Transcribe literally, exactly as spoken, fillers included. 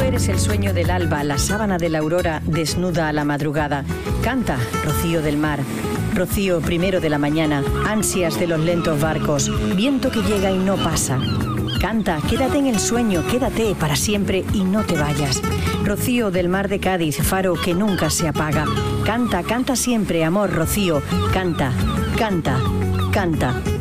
eres el sueño del alba, la sábana de la aurora desnuda a la madrugada. Canta, rocío del mar. Rocío primero de la mañana, ansias de los lentos barcos, viento que llega y no pasa. Canta, quédate en el sueño, quédate para siempre y no te vayas. Rocío del mar de Cádiz, faro que nunca se apaga. Canta, canta siempre, amor, rocío. Canta, canta, canta.